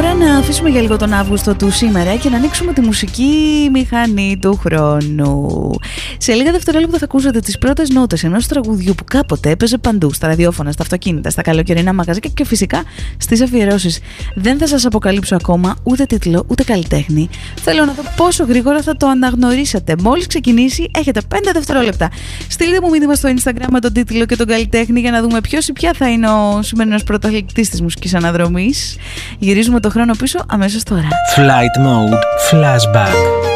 Ώρα να αφήσουμε για λίγο τον Αύγουστο του σήμερα και να ανοίξουμε τη μουσική μηχανή του χρόνου. Σε λίγα δευτερόλεπτα θα ακούσετε τις πρώτες νότες ενός τραγουδιού που κάποτε έπαιζε παντού, στα ραδιόφωνα, στα αυτοκίνητα, στα καλοκαιρινά μαγαζιά και φυσικά στις αφιερώσεις. Δεν θα σας αποκαλύψω ακόμα ούτε τίτλο ούτε καλλιτέχνη. Θέλω να δω πόσο γρήγορα θα το αναγνωρίσετε. Μόλις ξεκινήσει, έχετε 5 δευτερόλεπτα. Στείλτε μου μήνυμα στο Instagram με τον τίτλο και τον καλλιτέχνη για να δούμε ποιος ή ποια θα είναι ο σημερινός πρωταθλητής της μουσικής αναδρομής. Γυρίζουμε το χρόνο πίσω αμέσως τώρα. Flight Mode Flashback.